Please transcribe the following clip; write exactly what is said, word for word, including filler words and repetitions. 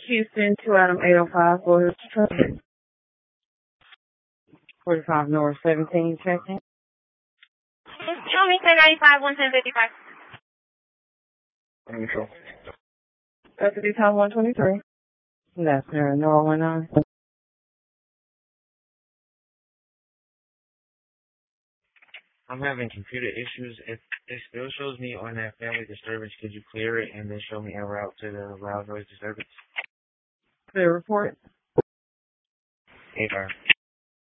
Houston, two Adam eight oh five, go ahead. forty-five North seventeen, checking. Show me ten ninety-five, one ten fifty-five. Neutral. Deputy time one twenty-three. That's there, Nora one nine. I'm having computer issues. If it still shows me on that family disturbance, could you clear it and then show me a route to the loud noise disturbance? Clear report. Hey,